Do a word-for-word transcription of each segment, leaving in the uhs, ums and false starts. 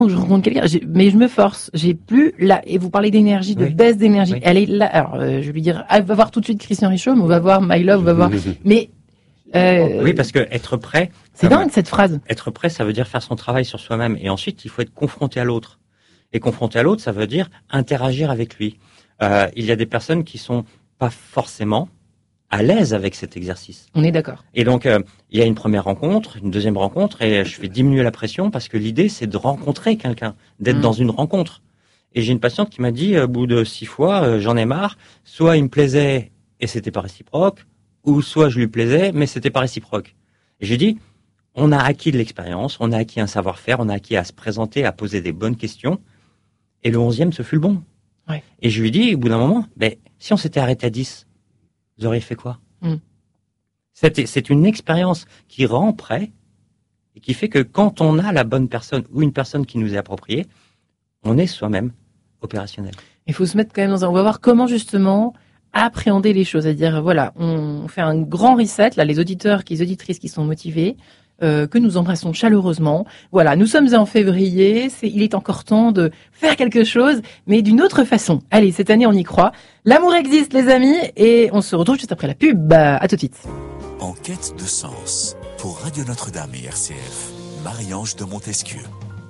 je rencontre quelqu'un, j'ai, mais je me force, j'ai plus là, et vous parlez d'énergie, de oui. baisse d'énergie, oui. elle est là, alors, euh, je vais lui dire, ah, va voir tout de suite Christian Richomme, on va voir My Love, on va voir, mais, euh, oui, parce que être prêt. C'est dingue, cette phrase. Être prêt, ça veut dire faire son travail sur soi-même, et ensuite, il faut être confronté à l'autre. Et confronté à l'autre, ça veut dire interagir avec lui. Euh, il y a des personnes qui sont pas forcément à l'aise avec cet exercice. On est d'accord. Et donc, euh, il y a une première rencontre, une deuxième rencontre, et je fais diminuer la pression parce que l'idée, c'est de rencontrer quelqu'un, d'être mmh. dans une rencontre. Et j'ai une patiente qui m'a dit, au bout de six fois, euh, j'en ai marre, soit il me plaisait et c'était pas réciproque, ou soit je lui plaisais, mais c'était pas réciproque. Et j'ai dit, on a acquis de l'expérience, on a acquis un savoir-faire, on a acquis à se présenter, à poser des bonnes questions, et le onzième, ce fut le bon. Ouais. Et je lui ai dit, au bout d'un moment, ben, si on s'était arrêté à dix, vous auriez fait quoi? mm. c'est, c'est une expérience qui rend prêt et qui fait que quand on a la bonne personne ou une personne qui nous est appropriée, on est soi-même opérationnel. Il faut se mettre quand même dans un... On va voir comment justement appréhender les choses. C'est-à-dire, voilà, on fait un grand reset. Là, les auditeurs, les auditrices qui sont motivés, euh, que nous embrassons chaleureusement. Voilà, nous sommes en février. C'est, il est encore temps de faire quelque chose, mais d'une autre façon. Allez, cette année, on y croit. L'amour existe, les amis, et on se retrouve juste après la pub. À tout de suite. En quête de sens, pour Radio Notre-Dame et R C F, Marie-Ange de Montesquieu.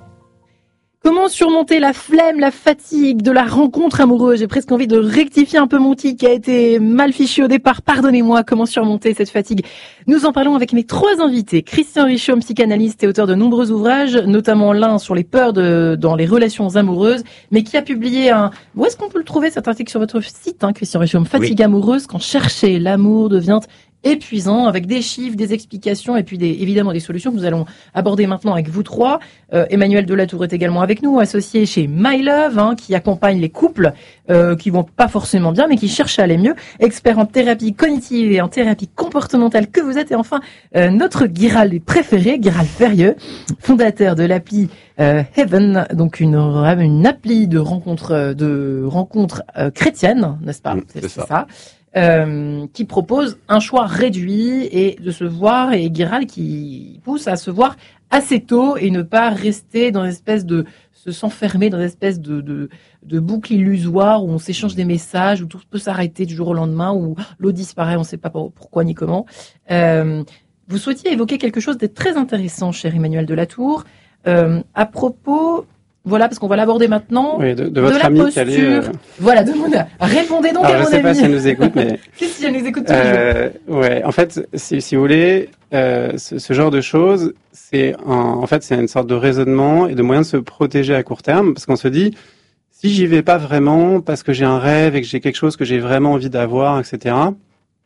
Comment surmonter la flemme, la fatigue de la rencontre amoureuse? J'ai presque envie de rectifier un peu mon tic qui a été mal fichu au départ. Pardonnez-moi, comment surmonter cette fatigue? Nous en parlons avec mes trois invités. Christian Richomme, psychanalyste et auteur de nombreux ouvrages, notamment l'un sur les peurs de, dans les relations amoureuses, mais qui a publié un... Où est-ce qu'on peut le trouver, cet article sur votre site, hein, Christian Richomme? Fatigue oui. amoureuse, quand chercher l'amour devient épuisant, avec des chiffres, des explications et puis des, évidemment des solutions que nous allons aborder maintenant avec vous trois. Euh, Emmanuel Delatour est également avec nous, associé chez My Love, hein, qui accompagne les couples euh, qui vont pas forcément bien, mais qui cherchent à aller mieux. Expert en thérapie cognitive et en thérapie comportementale que vous êtes. Et enfin, euh, notre Guiral préféré, Guiral Ferrieux, fondateur de l'appli euh, Heaven, donc une, une appli de rencontres de rencontres euh, chrétiennes, n'est-ce pas? Mmh, c'est, c'est ça. ça. Euh, qui propose un choix réduit et de se voir, et Guiral qui pousse à se voir assez tôt et ne pas rester dans une espèce de se s'enfermer dans une espèce de, de, de boucle illusoire où on s'échange des messages, où tout peut s'arrêter du jour au lendemain, où l'eau disparaît, on ne sait pas pourquoi ni comment. Euh, vous souhaitiez évoquer quelque chose de très intéressant, cher Emmanuel Delatour, euh, à propos... Voilà, parce qu'on va l'aborder maintenant. Oui, de, de votre de la amie posture. qui allait, euh... Voilà, de mon... Répondez donc Alors, à mon ami. Je ne sais ami. pas si elle nous écoute, mais... si, elle nous écoute tous euh, les jours. Ouais, en fait, si, si vous voulez, euh, ce, ce genre de choses, c'est un, en fait, c'est une sorte de raisonnement et de moyen de se protéger à court terme, parce qu'on se dit, si j'y vais pas vraiment parce que j'ai un rêve et que j'ai quelque chose que j'ai vraiment envie d'avoir, et cetera,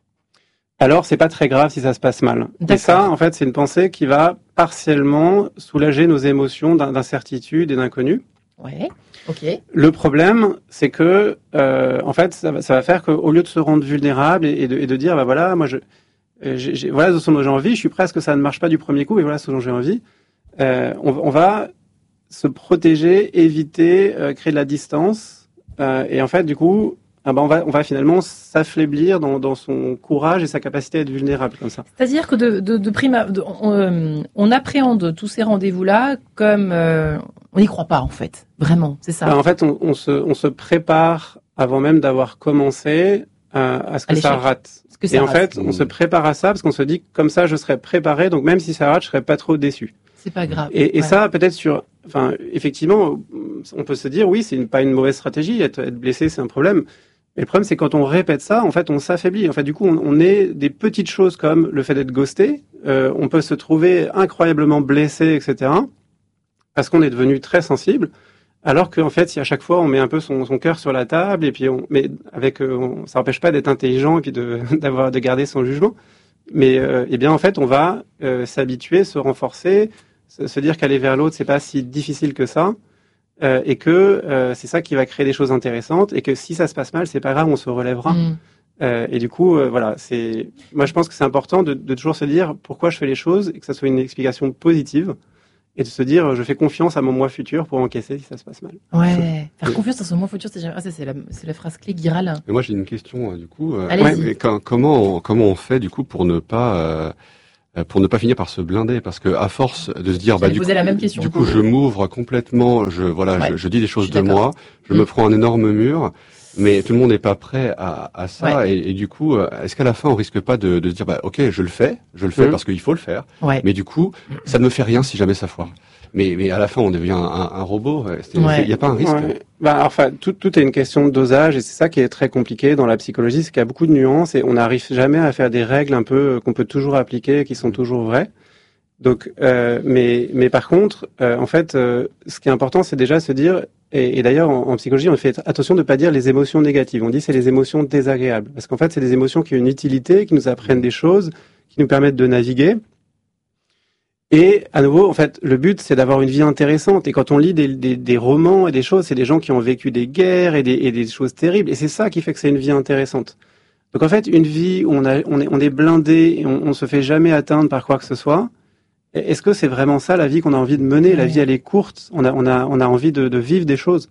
alors c'est pas très grave si ça se passe mal. D'accord. Et ça, en fait, c'est une pensée qui va partiellement soulager nos émotions d'incertitude et d'inconnu. Ouais, ok. Le problème, c'est que, euh, en fait, ça va, ça va faire qu'au lieu de se rendre vulnérable et, et, de, et de dire, bah voilà, moi, je, j'ai, j'ai, voilà ce dont j'ai envie, je suis prêt à ce que ça ne marche pas du premier coup, et voilà ce dont j'ai envie. Euh, on, on va se protéger, éviter, euh, créer de la distance, euh, et en fait, du coup, ah ben on va, on va finalement s'affaiblir dans, dans son courage et sa capacité à être vulnérable comme ça. C'est-à-dire que de, de, de prime, de, on, euh, on appréhende tous ces rendez-vous-là comme euh, on n'y croit pas en fait, vraiment, c'est ça. Ben en fait, on, on se, on se prépare avant même d'avoir commencé euh, à ce que à ça rate. Que ça et rate. En fait, on se prépare à ça parce qu'on se dit comme ça, je serai préparé, donc même si ça rate, je serai pas trop déçu. C'est pas grave. Et, et ouais. ça, peut-être sur, enfin, effectivement, on peut se dire oui, c'est une, pas une mauvaise stratégie. Être, être blessé, c'est un problème. Et le problème, c'est quand on répète ça, en fait, on s'affaiblit. En fait, du coup, on, on est des petites choses comme le fait d'être ghosté. Euh, on peut se trouver incroyablement blessé, et cetera. Parce qu'on est devenu très sensible. Alors qu'en fait, si à chaque fois on met un peu son, son cœur sur la table, et puis on, mais avec, euh, on, ça n'empêche pas d'être intelligent et puis de, d'avoir, de garder son jugement. Mais euh, eh bien, en fait, on va euh, s'habituer, se renforcer, se, se dire qu'aller vers l'autre, c'est pas si difficile que ça. Euh, et que euh, c'est ça qui va créer des choses intéressantes et que si ça se passe mal, c'est pas grave, on se relèvera. Mmh. Euh, et du coup, euh, voilà, c'est. Moi, je pense que c'est important de, de toujours se dire pourquoi je fais les choses et que ça soit une explication positive et de se dire je fais confiance à mon moi futur pour encaisser si ça se passe mal. Ouais, faire confiance à son moi futur, c'est ah, ça, c'est la c'est la phrase clé Guiral. Et moi, j'ai une question du coup. Euh, ouais, mais quand, comment on, comment on fait du coup pour ne pas euh, euh, pour ne pas finir par se blinder, parce que à force de se dire, bah du coup, la même question. du coup, je m'ouvre complètement, je voilà, Ouais, je, je dis des choses je de d'accord. moi, je Mm. me prends un énorme mur. Mais tout le monde n'est pas prêt à, à ça, Ouais. et, et du coup, est-ce qu'à la fin, on risque pas de, de se dire, bah, ok, je le fais, je le fais Mmh. parce qu'il faut le faire, Ouais. mais du coup, ça ne me fait rien si jamais ça foire. Mais, mais à la fin, on devient un, un robot. Il Ouais. n'y a pas un risque. Ouais. Bah, enfin, tout, tout est une question de dosage, et c'est ça qui est très compliqué dans la psychologie, c'est qu'il y a beaucoup de nuances, et on n'arrive jamais à faire des règles un peu qu'on peut toujours appliquer, qui sont toujours vraies. Donc, euh, mais, mais par contre, euh, en fait, euh, ce qui est important, c'est déjà se dire, et, et d'ailleurs en, en psychologie, on fait attention de ne pas dire les émotions négatives. On dit c'est les émotions désagréables, parce qu'en fait, c'est des émotions qui ont une utilité, qui nous apprennent des choses, qui nous permettent de naviguer. Et à nouveau, en fait, le but, c'est d'avoir une vie intéressante. Et quand on lit des, des, des romans et des choses, c'est des gens qui ont vécu des guerres et des, et des choses terribles. Et c'est ça qui fait que c'est une vie intéressante. Donc en fait, une vie où on, a, on, est, on est blindé et on, on se fait jamais atteindre par quoi que ce soit. Est-ce que c'est vraiment ça la vie qu'on a envie de mener? La vie, elle est courte. On a, on a, on a envie de, de vivre des choses.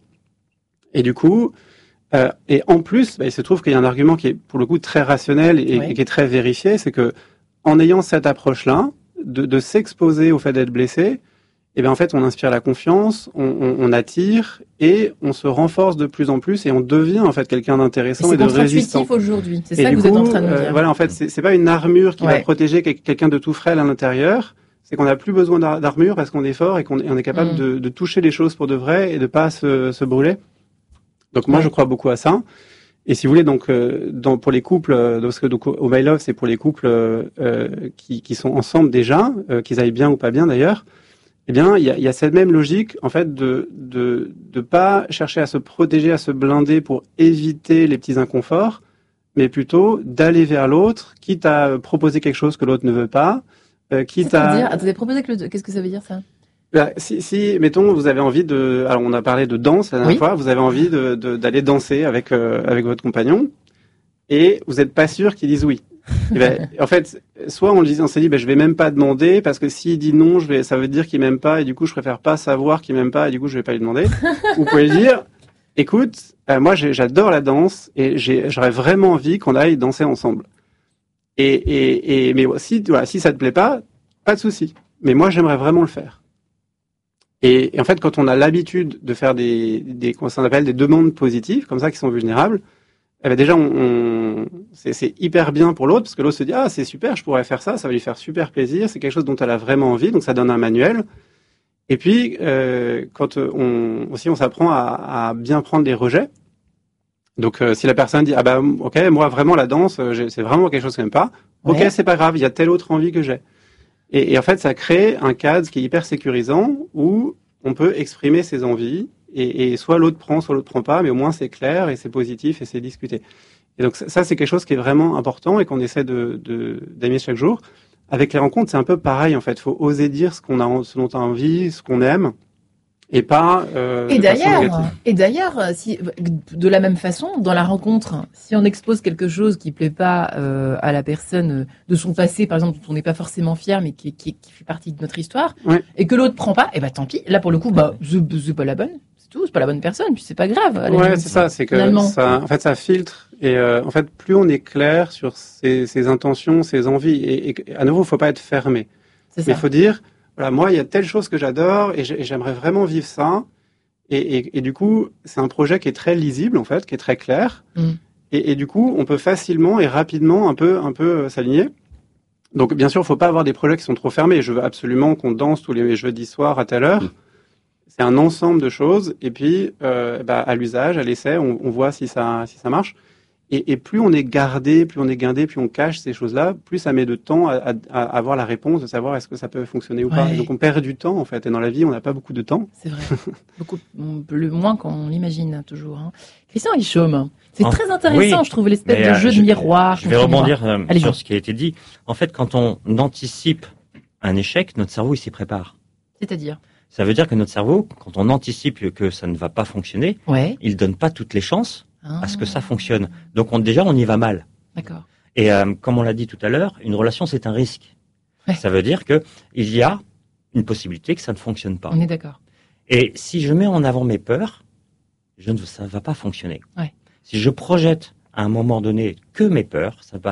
Et du coup, euh, et en plus, bah, il se trouve qu'il y a un argument qui est pour le coup très rationnel et, Ouais. et qui est très vérifié, c'est que en ayant cette approche-là, de, de s'exposer au fait d'être blessé, et bien en fait, on inspire la confiance, on, on, on attire et on se renforce de plus en plus et on devient en fait quelqu'un d'intéressant et, c'est de résistant. contre-intuitif aujourd'hui. C'est Et ça du que vous coup, êtes en train de nous euh, dire. voilà, en fait, c'est, c'est pas une armure qui Ouais. va protéger quel- quelqu'un de tout frêle à l'intérieur. C'est qu'on n'a plus besoin d'ar- d'armure parce qu'on est fort et qu'on est, on est capable Mm. de, de toucher les choses pour de vrai et de pas se, se brûler. Donc moi, Ouais. je crois beaucoup à ça. Et si vous voulez, donc, euh, dans, pour les couples, euh, parce que donc, au My Love, c'est pour les couples euh, euh, qui, qui sont ensemble déjà, euh, qu'ils aillent bien ou pas bien d'ailleurs. Eh bien, il y a, il y a cette même logique, en fait, de de de pas chercher à se protéger, à se blinder pour éviter les petits inconforts, mais plutôt d'aller vers l'autre, quitte à proposer quelque chose que l'autre ne veut pas, euh, quitte C'est-à-dire, à... attendez, proposez que le... qu'est-ce que ça veut dire ça? Bah, si, si, mettons, vous avez envie de... Alors, on a parlé de danse la dernière Oui. fois, vous avez envie de, de, d'aller danser avec, euh, avec votre compagnon, et vous n'êtes pas sûr qu'il dise oui. Et ben, en fait, soit on le dit, on s'est dit, ben, je vais même pas demander, parce que s'il dit non, je vais, ça veut dire qu'il m'aime pas, et du coup, je préfère pas savoir qu'il m'aime pas, et du coup, je vais pas lui demander. Vous pouvez lui dire, écoute, euh, moi, j'ai, j'adore la danse, et j'ai, j'aurais vraiment envie qu'on aille danser ensemble. Et, et, et, mais si, voilà, si ça te plaît pas, pas de souci. Mais moi, j'aimerais vraiment le faire. Et, et en fait, quand on a l'habitude de faire des, des, comment ça s'appelle, des demandes positives, comme ça, qui sont vulnérables, eh ben déjà, on, on, c'est, c'est hyper bien pour l'autre, parce que l'autre se dit, ah, c'est super, je pourrais faire ça, ça va lui faire super plaisir, c'est quelque chose dont elle a vraiment envie, donc ça donne un manuel. Et puis, euh, quand on, aussi, on s'apprend à, à bien prendre les rejets. Donc, euh, si la personne dit, ah bah, ok, moi, vraiment, la danse, j'ai, c'est vraiment quelque chose que j'aime pas, ok, Ouais. c'est pas grave, il y a telle autre envie que j'ai. Et, et en fait, ça crée un cadre qui est hyper sécurisant, où on peut exprimer ses envies, et, et soit l'autre prend, soit l'autre prend pas, mais au moins c'est clair et c'est positif et c'est discuté. Et donc ça, c'est quelque chose qui est vraiment important et qu'on essaie de, de d'aimer chaque jour. Avec les rencontres, c'est un peu pareil en fait. Il faut oser dire ce qu'on a, ce dont on a envie, ce qu'on aime, et pas. Euh, Et de façon d'ailleurs, négative. et d'ailleurs, si de la même façon, dans la rencontre, si on expose quelque chose qui plaît pas euh, à la personne euh, de son passé, par exemple, dont on n'est pas forcément fier, mais qui, qui, qui fait partie de notre histoire, Ouais. et que l'autre prend pas, et ben tant pis. Là, pour le coup, bah, c'est c'est pas la bonne, c'est tout, c'est pas la bonne personne, puis c'est pas grave. à la Ouais, limite. c'est ça. C'est que finalement. ça, en fait, ça filtre. Et euh, en fait, plus on est clair sur ses, ses intentions, ses envies, et, et à nouveau, il faut pas être fermé. C'est Mais il ça. faut dire, voilà, moi, il y a telle chose que j'adore et j'ai- et j'aimerais vraiment vivre ça. Et, et, et du coup, c'est un projet qui est très lisible, en fait, qui est très clair. Mm. Et, et du coup, on peut facilement et rapidement un peu, un peu euh, s'aligner. Donc, bien sûr, il faut pas avoir des projets qui sont trop fermés. Je veux absolument qu'on danse tous les jeudis soirs à telle heure. Mm. C'est un ensemble de choses. Et puis, euh, bah, à l'usage, à l'essai, on, on voit si ça, si ça marche. Et, et plus on est gardé, plus on est guindé, plus on cache ces choses-là, plus ça met de temps à, à, à avoir la réponse de savoir est-ce que ça peut fonctionner ou pas. Ouais. Et donc on perd du temps en fait. Et dans la vie, on n'a pas beaucoup de temps. C'est vrai. Beaucoup le moins qu'on l'imagine hein, toujours. Hein. Christian Hichaume, c'est En- très intéressant, oui, je trouve, l'espèce mais, de euh, jeu je- de miroir. Je vais contre rebondir euh, Allez-y. sur ce qui a été dit. En fait, quand on anticipe un échec, notre cerveau il s'y prépare. C'est-à-dire Ça veut dire que notre cerveau, quand on anticipe que ça ne va pas fonctionner, Ouais. il donne pas toutes les chances Ah, à ce que ça fonctionne. Donc on, déjà, on y va mal. D'accord. Et euh, comme on l'a dit tout à l'heure, une relation c'est un risque. Ouais. Ça veut dire que il y a une possibilité que ça ne fonctionne pas. On est d'accord. Et si je mets en avant mes peurs, je ne, ça ne va pas fonctionner. Ouais. Si je projette à un moment donné que mes peurs, ça ne va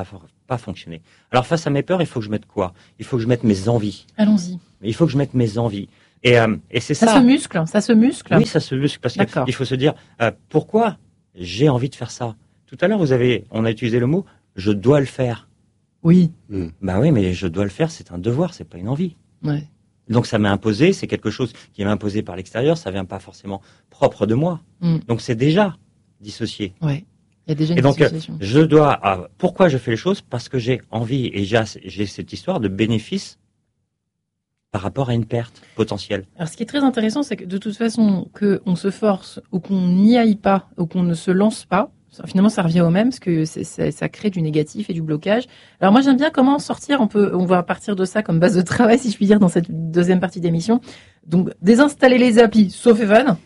pas fonctionner. Alors face à mes peurs, il faut que je mette quoi? Il faut que je mette mes envies. Allons-y. Il faut que je mette mes envies. Et, euh, et c'est Ça, ça. se muscle, ça se muscle. Oui, ça se muscle parce D'accord. qu'il faut se dire euh, pourquoi j'ai envie de faire ça. Tout à l'heure, vous avez, on a utilisé le mot je dois le faire. Oui. Mm. Bah oui, mais je dois le faire, c'est un devoir, c'est pas une envie. Ouais. Donc ça m'est imposé, c'est quelque chose qui m'est imposé par l'extérieur, ça vient pas forcément propre de moi. Mm. Donc c'est déjà dissocié. Ouais. Il y a déjà une Et donc, euh, dissociation. je dois. Ah, pourquoi je fais les choses? Parce que j'ai envie et j'ai, j'ai cette histoire de bénéfice par rapport à une perte potentielle. Alors, ce qui est très intéressant, c'est que de toute façon, qu'on se force ou qu'on n'y aille pas ou qu'on ne se lance pas, ça, finalement, ça revient au même, parce que c'est, ça, ça crée du négatif et du blocage. Alors, moi, j'aime bien comment sortir. On peut, on va partir de ça comme base de travail, si je puis dire, dans cette deuxième partie d'émission. Donc, désinstaller les applis, sauf Evan.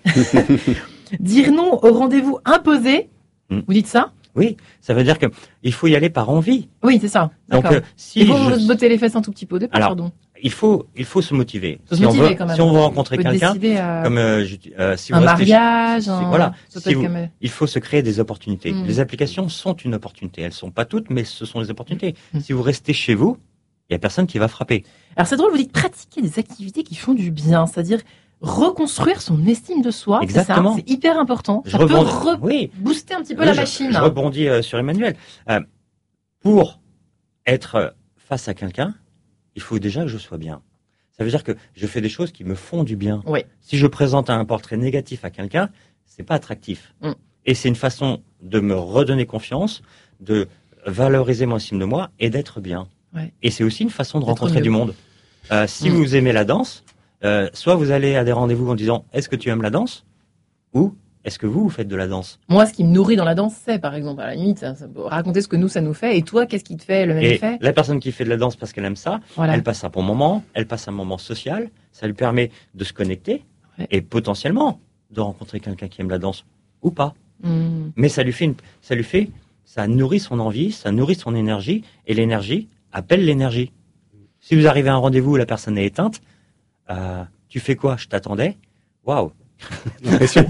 Dire non au rendez-vous imposé. Mm. Vous dites ça? Oui, ça veut dire que il faut y aller par envie. Oui, c'est ça. Donc, D'accord. euh, si Il faut je- se botter les fesses un tout petit peu au départ, Alors, pardon. il faut, il faut se motiver. Faut se si motiver on veut, quand même. si on veut rencontrer Faut quelqu'un, décider à comme euh, je- euh, si un vous restez chez- mariage, si- un... voilà, ça peut si être vous- comme- il faut se créer des opportunités. Mm. Les applications sont une opportunité. Elles sont pas toutes, mais ce sont des opportunités. Mm. Si vous restez chez vous, il y a personne qui va frapper. Alors c'est drôle, vous dites pratiquer des activités qui font du bien, c'est-à-dire reconstruire son estime de soi. C'est ça, Exactement. c'est hyper important. Je Ça peut rebondis- re- oui. booster un petit peu Oui, la je- machine. Je, rebondis euh, sur Emmanuel. Euh, pour être euh, face à quelqu'un, il faut déjà que je sois bien. Ça veut dire que je fais des choses qui me font du bien. Oui. Si je présente un portrait négatif à quelqu'un, c'est pas attractif. Mm. Et c'est une façon de me redonner confiance, de valoriser mon estime de moi et d'être bien. Ouais. Et c'est aussi une façon de D'être rencontrer mieux. du monde. Euh, si Mm. vous aimez la danse, euh, soit vous allez à des rendez-vous en disant est-ce que tu aimes la danse, ou est-ce que vous, vous faites de la danse. Moi, ce qui me nourrit dans la danse, c'est, par exemple, à la limite, ça, ça peut raconter ce que nous, ça nous fait. Et toi, qu'est-ce qui te fait le même Et effet? la personne qui fait de la danse parce qu'elle aime ça, Voilà. elle passe un bon moment, elle passe un moment social, ça lui permet de se connecter Ouais. et potentiellement de rencontrer quelqu'un qui aime la danse ou pas. Mm. Mais ça lui fait, une, ça lui fait, ça nourrit son envie, ça nourrit son énergie et l'énergie appelle l'énergie. Si vous arrivez à un rendez-vous où la personne est éteinte, euh, tu fais quoi? Je t'attendais. Waouh. L'impression.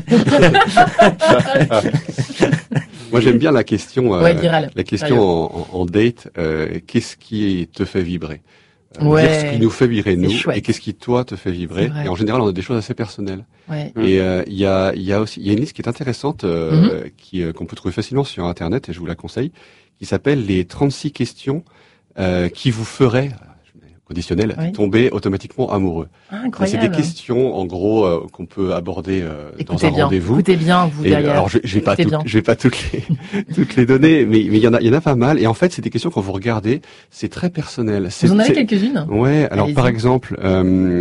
Moi, j'aime bien la question. euh, Ouais, viral. La question en, en- en date. euh, qu'est-ce qui te fait vibrer? Euh, Ouais. Dire ce qui nous fait vibrer nous chouette. et qu'est-ce qui toi te fait vibrer. C'est vrai. Et en général, on a des choses assez personnelles. Ouais. Mm. Et euh, il y a, il y a aussi, il y a une liste qui est intéressante euh, qui euh, qu'on peut trouver facilement sur Internet et je vous la conseille, qui s'appelle les trente-six questions euh, qui vous feraient conditionnel, Oui. tomber automatiquement amoureux. Ah, C'est incroyable. des questions, en gros, euh, qu'on peut aborder euh, dans Écoutez un bien. rendez-vous. Écoutez bien, vous Et derrière. alors, je, je vais pas, Écoutez toutes- bien. je vais pas toutes les, toutes les donner, mais mais il y en a, il y en a pas mal. Et en fait, c'est des questions quand vous regardez, c'est très personnel. C'est, Vous en avez c'est- quelques-unes? Ouais. Alors, Allez-y. par exemple, euh,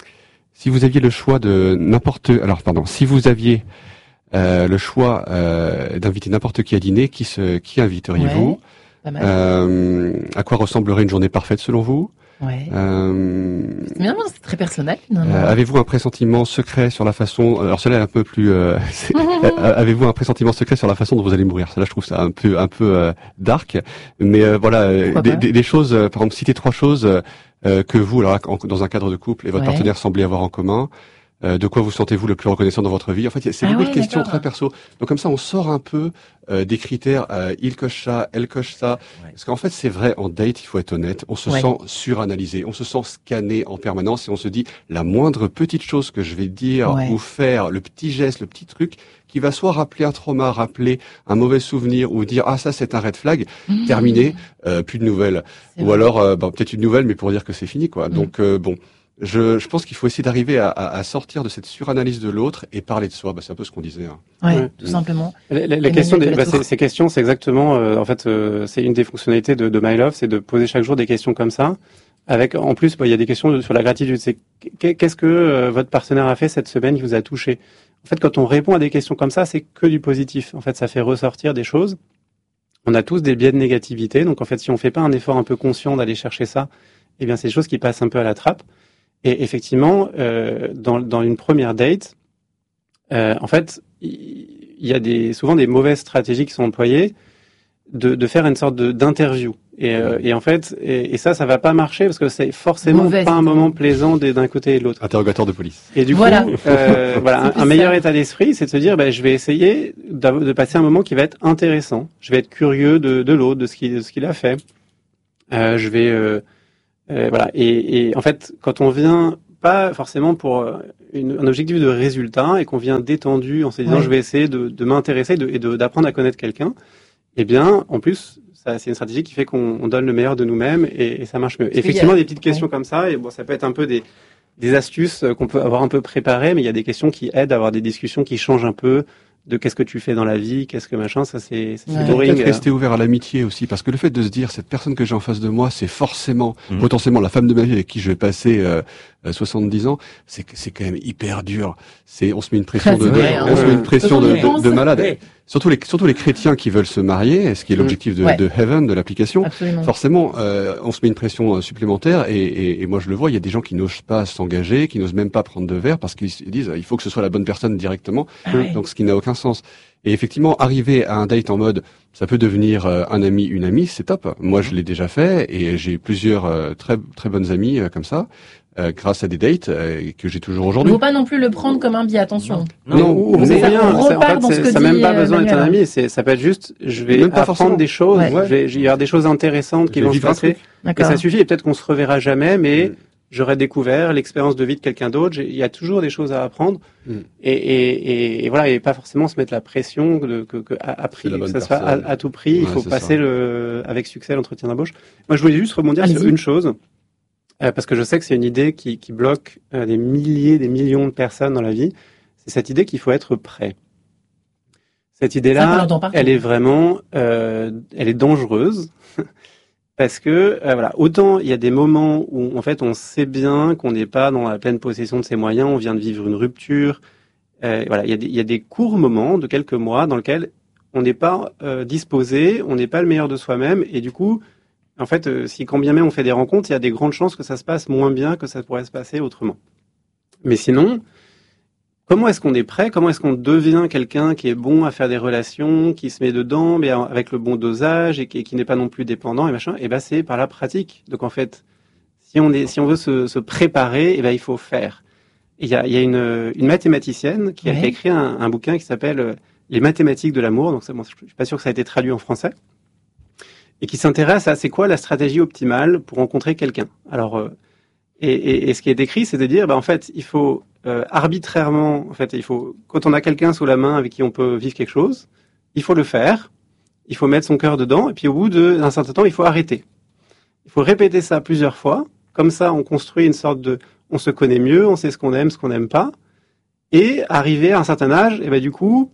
si vous aviez le choix de n'importe, alors pardon, si vous aviez euh, le choix euh, d'inviter n'importe qui à dîner, qui se, qui inviteriez-vous? Ouais. Pas mal. Euh, à quoi ressemblerait une journée parfaite selon vous? Ouais. Euh, Mais non, c'est très personnel, finalement. euh, avez-vous un pressentiment secret sur la façon, alors celle-là est un peu plus, euh, c'est- euh, avez-vous un pressentiment secret sur la façon dont vous allez mourir? Celle-là, je trouve ça un peu, un peu euh, dark, mais euh, voilà, euh, Pourquoi des, pas des, des choses, euh, par exemple, citez trois choses euh, euh, que vous, alors en- dans un cadre de couple et votre Ouais. partenaire semblez avoir en commun. Euh, de quoi vous sentez-vous le plus reconnaissant dans votre vie? En fait, c'est Ah beaucoup ouais, de questions d'accord. très perso. Donc comme ça, on sort un peu euh, des critères. Euh, il coche ça, elle coche ça. Ouais. Parce qu'en fait, c'est vrai, en date, il faut être honnête. On se Ouais. sent suranalysé, on se sent scanné en permanence et on se dit la moindre petite chose que je vais dire Ouais. ou faire, le petit geste, le petit truc qui va soit rappeler un trauma, rappeler un mauvais souvenir ou dire ah ça c'est un red flag, Mmh. terminé, euh, plus de nouvelles. C'est Ou vrai. alors euh, bon, peut-être une nouvelle, mais pour dire que c'est fini quoi. Mm. Donc euh, bon. Je, je pense qu'il faut essayer d'arriver à, à, à sortir de cette suranalyse de l'autre et parler de soi. Bah, c'est un peu ce qu'on disait. Hein. Ouais, Ouais. tout simplement. La, la- la Emmanuel question des, bah, Delatour. ces, ces questions, c'est exactement, euh, en fait, euh, c'est une des fonctionnalités de, de My Love, c'est de poser chaque jour des questions comme ça. Avec, en plus, bah, il y a des questions de- sur la gratitude. C'est qu'est- qu'est-ce que euh, votre partenaire a fait cette semaine qui vous a touché. En fait, quand on répond à des questions comme ça, c'est que du positif. En fait, ça fait ressortir des choses. On a tous des biais de négativité. Donc, en fait, si on fait pas un effort un peu conscient d'aller chercher ça, eh bien, c'est des choses qui passent un peu à la trappe. Et effectivement, euh, dans, dans une première date, euh, en fait, il il y a des, souvent des mauvaises stratégies qui sont employées de, de faire une sorte de, d'interview. Et, euh, et en fait, et, et ça, ça va pas marcher parce que c'est forcément Mauvaise pas un interview. moment plaisant des- d'un côté et de l'autre. Interrogatoire de police. Et du Voilà. coup, euh, voilà, C'est un, plus un meilleur ça. état d'esprit, c'est de se dire, ben, je vais essayer d'av- de passer un moment qui va être intéressant. Je vais être curieux de, de l'autre, de ce qu'il, de ce qu'il a fait. Euh, je vais, euh, euh, voilà. Et, et en fait, quand on vient pas forcément pour une, un objectif de résultat et qu'on vient détendu en se disant Ouais. je vais essayer de, de m'intéresser de, et de, d'apprendre à connaître quelqu'un, eh bien, en plus, ça, c'est une stratégie qui fait qu'on on donne le meilleur de nous-mêmes et, et ça marche mieux. qu'il y a- Effectivement, des petites questions ouais. comme ça, et bon, ça peut être un peu des, des astuces qu'on peut avoir un peu préparées, mais il y a des questions qui aident à avoir des discussions qui changent un peu de qu'est-ce que tu fais dans la vie, qu'est-ce que machin, ça c'est, ça, c'est Ouais. boring. Peut-être rester ouvert à l'amitié aussi, parce que le fait de se dire cette personne que j'ai en face de moi, c'est forcément Mhm. potentiellement la femme de ma vie avec qui je vais passer euh, euh, soixante-dix ans, c'est que- c'est quand même hyper dur. C'est on se met une pression Ah, de, c'est de- vrai, hein. on se met une pression de, Quand on y de, de pense, malade. Oui. Surtout les surtout les chrétiens qui veulent se marier, ce qui est Mhm. l'objectif de, Ouais. de Heaven, de l'application. Absolument. Forcément, euh, on se met une pression euh, supplémentaire et, et, et moi je le vois, il y a des gens qui n'osent pas s'engager, qui n'osent même pas prendre de verre parce qu'ils se disent euh, il faut que ce soit la bonne personne directement, Ah ouais. donc ce qui n'a aucun sens. Et effectivement, arriver à un date en mode ça peut devenir euh, un ami, une amie, c'est top. Moi je l'ai déjà fait et j'ai plusieurs euh, très très bonnes amies euh, comme ça, euh, grâce à des dates euh, que j'ai toujours Il ne aujourd'hui. faut pas non plus le prendre comme un biais, attention. Non, ou, ou mais mais ça rien, repart ça, en fait, dans ce c'est- que ça n'a même dit, pas euh, besoin d'être un Manuel. ami, c'est, ça peut être juste, je vais Même pas apprendre forcément. des choses, Ouais. je vais, il y aura des choses intéressantes qui Je vais vont se vivre un passer, truc. et D'accord. ça suffit, et peut-être qu'on se reverra jamais, mais Mm. j'aurais découvert l'expérience de vie de quelqu'un d'autre, J'ai- il y a toujours des choses à apprendre, Mm. et, et, et, et voilà, et pas forcément se mettre la pression de, que, que, à, à prix, la bonne que ça soit personne. à, à tout prix, il Ouais, faut c'est passer ça. le, avec succès l'entretien d'embauche. Moi, je voulais juste rebondir sur Allez-y. une chose, euh, parce que je sais que c'est une idée qui, qui bloque euh, des milliers, des millions de personnes dans la vie, c'est cette idée qu'il faut être prêt. Cette Ça, on idée-là, l'entend partout. elle est vraiment, euh, elle est dangereuse parce que euh, voilà, autant il y a des moments où en fait on sait bien qu'on n'est pas dans la pleine possession de ses moyens, on vient de vivre une rupture. Euh, voilà, il y a des, il y a des courts moments de quelques mois dans lesquels on n'est pas euh, disposé, on n'est pas le meilleur de soi-même et du coup, en fait, euh, si quand bien même on fait des rencontres, il y a des grandes chances que ça se passe moins bien que ça pourrait se passer autrement. Mais sinon, comment est-ce qu'on est prêt? Comment est-ce qu'on devient quelqu'un qui est bon à faire des relations, qui se met dedans, mais avec le bon dosage et qui, qui n'est pas non plus dépendant et machin? Et ben c'est par la pratique. Donc en fait, si on est, si on veut se, se préparer, et ben il faut faire. Et Il y a, il y a une, une mathématicienne qui a, Ouais. qui a écrit un, un bouquin qui s'appelle euh, Les mathématiques de l'amour. Donc c'est bon, je suis pas sûr que ça a été traduit en français. Et qui s'intéresse à c'est quoi la stratégie optimale pour rencontrer quelqu'un. Alors euh, et, et, et ce qui est décrit, c'est de dire, ben, en fait, il faut euh, arbitrairement, en fait, il faut quand on a quelqu'un sous la main avec qui on peut vivre quelque chose, il faut le faire, il faut mettre son cœur dedans, et puis au bout de- d'un certain temps, il faut arrêter. Il faut répéter ça plusieurs fois, comme ça, on construit une sorte de, on se connaît mieux, on sait ce qu'on aime, ce qu'on n'aime pas, et arrivé à un certain âge, et ben du coup,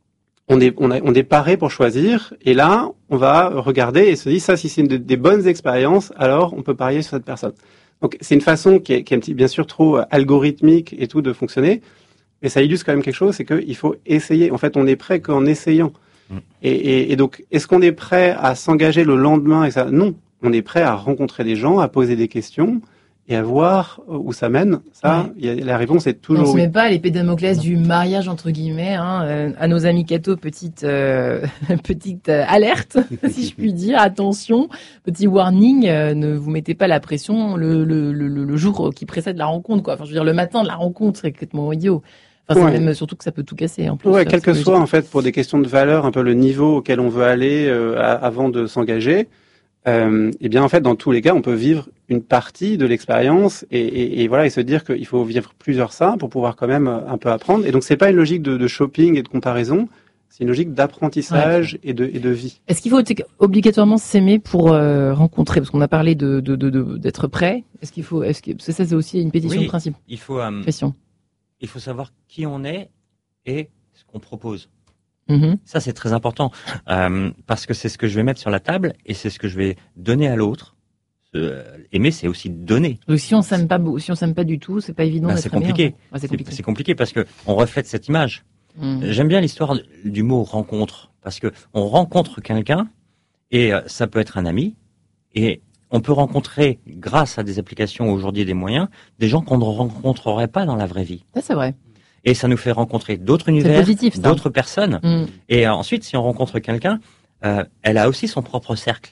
on est, on, a- on est paré pour choisir, et là, on va regarder et se dire, ça, si c'est une de- des bonnes expériences, alors on peut parier sur cette personne. Donc, c'est une façon qui est, qui est un petit, bien sûr trop euh, algorithmique et tout de fonctionner, mais ça illustre quand même quelque chose, c'est qu'il faut essayer. En fait, on est prêt qu'en essayant. Mm. Et, et, et donc, est-ce qu'on est prêt à s'engager le lendemain et ça? Non. On est prêt à rencontrer des gens, à poser des questions et à voir où ça mène. Ça, Ouais. il y a- la réponse est On toujours se oui. met pas à l'épée de Damoclès du mariage entre guillemets, hein, euh, à nos amis cathos, petite euh, petite euh, alerte, si je puis dire. Attention, petit warning, euh, ne vous mettez pas la pression le, le, le, le jour qui précède la rencontre, quoi. Enfin, je veux dire, le matin de la rencontre, c'est complètement idiot. Enfin, Ouais. c'est même surtout que ça peut tout casser en plus. Ouais, euh, quel que psychologiquement. soit en fait pour des questions de valeur, un peu le niveau auquel on veut aller euh, à- avant de s'engager. Euh, et bien en fait, dans tous les cas, on peut vivre une partie de l'expérience et, et, et voilà et se dire qu'il faut vivre plusieurs ça pour pouvoir quand même euh, un peu apprendre. Et donc c'est pas une logique de, de shopping et de comparaison, c'est une logique d'apprentissage et de et de vie. Est-ce qu'il faut t- obligatoirement s'aimer pour euh, rencontrer? Parce qu'on a parlé de de de de- d'être prêt. Est-ce qu'il faut? Est-ce que parce que ça c'est aussi une pétition Oui. de principe? Il faut, euh, Question. il faut savoir qui on est et ce qu'on propose. Mhm. Ça, c'est très important euh, parce que c'est ce que je vais mettre sur la table et c'est ce que je vais donner à l'autre. Euh, aimer, c'est aussi donner. Donc si on s'aime pas, beau- si on s'aime pas du tout, c'est pas évident Bah, d'être c'est aimé, compliqué. en fait. Ouais, c'est C'est compliqué. c'est compliqué parce que on reflète cette image. Mhm. J'aime bien l'histoire du mot rencontre parce que on rencontre quelqu'un et euh, ça peut être un ami et on peut rencontrer grâce à des applications aujourd'hui et des moyens des gens qu'on ne rencontrerait pas dans la vraie vie. Ça c'est vrai. Et ça nous fait rencontrer d'autres C'est univers, positif, ça. d'autres personnes. Mhm. Et euh, ensuite, si on rencontre quelqu'un, euh, elle a aussi son propre cercle.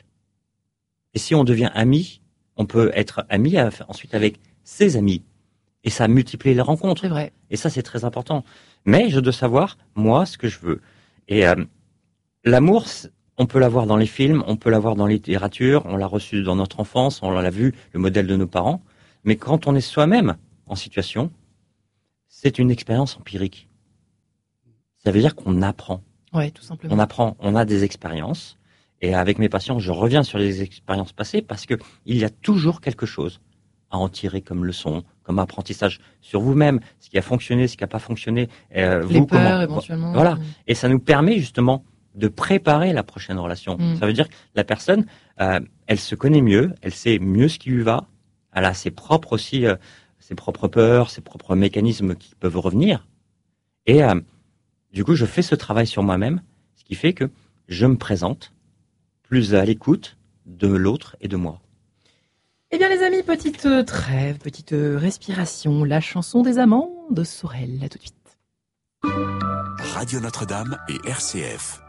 Et si on devient ami, on peut être ami à- ensuite avec ses amis. Et ça multiplie les rencontres. C'est vrai. Et ça, c'est très important. Mais je dois savoir, moi, ce que je veux. Et euh, l'amour, c- on peut l'avoir dans les films, on peut l'avoir dans la littérature, on l'a reçu dans notre enfance, on l'a vu, le modèle de nos parents. Mais quand on est soi-même en situation, c'est une expérience empirique. Ça veut dire qu'on apprend. Ouais, tout simplement. On apprend, on a des expériences. Et avec mes patients, je reviens sur les expériences passées parce que il y a toujours quelque chose à en tirer comme leçon, comme apprentissage sur vous-même, ce qui a fonctionné, ce qui n'a pas fonctionné. Euh, Les vous, peurs, comment, éventuellement. Voilà. Et ça nous permet justement de préparer la prochaine relation. Mm. Ça veut dire que la personne, euh, elle se connaît mieux, elle sait mieux ce qui lui va, elle a ses propres aussi, euh, ses propres peurs, ses propres mécanismes qui peuvent revenir. Et euh, du coup, je fais ce travail sur moi-même, ce qui fait que je me présente plus à l'écoute de l'autre et de moi. Eh bien les amis, petite euh, trêve, petite euh, respiration, la chanson des amants de Sorel, à tout de suite. Radio Notre-Dame et R C F.